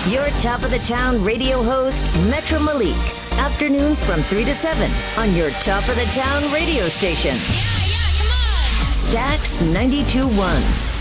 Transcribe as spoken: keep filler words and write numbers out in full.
Your top of the town radio host, Metro Malik. Afternoons from three to seven on your top of the town radio station. Yeah, yeah, come on. Stax ninety-two point one.